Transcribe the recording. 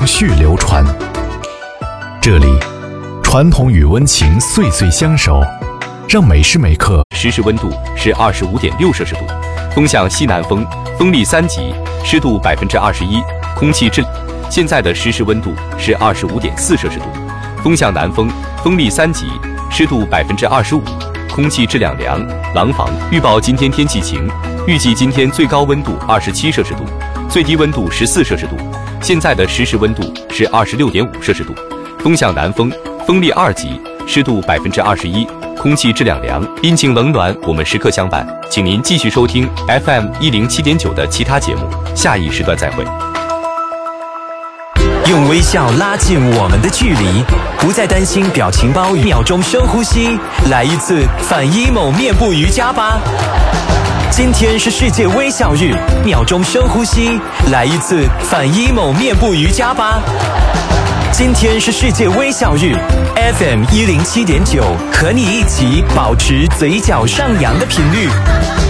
续流传。这里，传统与温情岁岁相守，让每时每刻。 实时温度是25.6摄氏度，风向西南风，风力3级，湿度21%，空气质。现在的实时温度是25.4摄氏度，风向南风，风力3级，湿度25%，空气质量良。廊坊预报今天天气晴，预计今天最高温度27摄氏度，最低温度14摄氏度。现在的实时温度是26.5摄氏度，风向南风，风力2级，湿度21%，空气质量良。阴晴冷暖，我们时刻相伴。请您继续收听 FM107.9 的其他节目，下一时段再会。 用微笑拉近我们的距离，不再担心表情包，秒钟深呼吸，来一次反 emo 面部瑜伽吧。今天是世界微笑日，秒钟深呼吸，来一次反 emo 面部瑜伽吧。今天是世界微笑日 ，FM107.9和你一起保持嘴角上扬的频率。